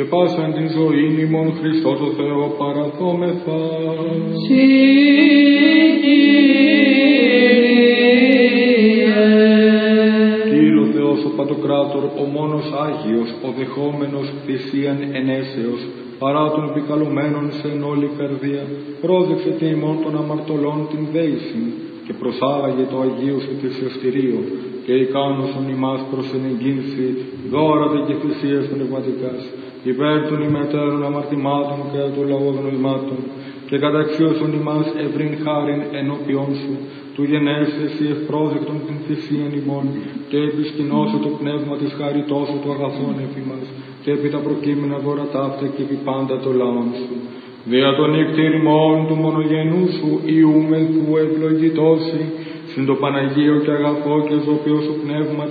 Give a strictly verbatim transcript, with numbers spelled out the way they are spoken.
και πάσαν την ζωήν ημών Χριστό το Θεό παραθόμεθα. Συ Κύριο Θεός ο Παντοκράτορ, ο μόνος Άγιος, ο δεχόμενος θυσίαν ενέσεως, παρά των επικαλουμένων σε εν όλη καρδία, πρόδεξε την ημών των αμαρτωλών την δέησιν και προσάγαγε το Αγίου σου θυσιαστηρίο και ικάνωσον ημάς προς την εγγύνση δώρατε και θυσίες πνευματικάς υπέρ των ημετέρων αμαρτημάτων και των λαογνοημάτων και καταξίωσον ημάς ευρύν χάριν ενώπιόν σου του γενέσαι εσύ ευπρόσδεκτον την θυσίαν ημών και επισκηνώσω το πνεύμα της χαριτός σου του αγαθών εφημάς και επί τα προκείμενα δώρα ταύτα και επί πάντα το λαόν σου. Δια των νυχτήριμων του μονογενού σου Ιού μελθού ευλογητώσει συν το Παναγίο και αγαθό και ζωπίο σου πνεύμα